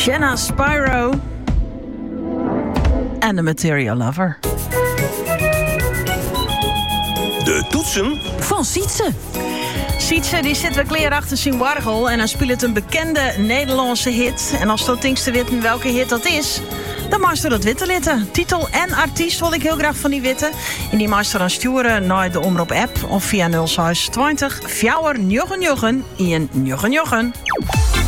Jenna Spyro en The Material Lover. De toetsen van Sietse. Sietse die zit weer kleer achter zijn wargel en hij speelt een bekende Nederlandse hit. En als dat ding te weten welke hit dat is, dan mag je dat witte litten. Titel en artiest wil ik heel graag van die witte. En die mag je dan sturen naar de Omroep app of via 0620 499 199.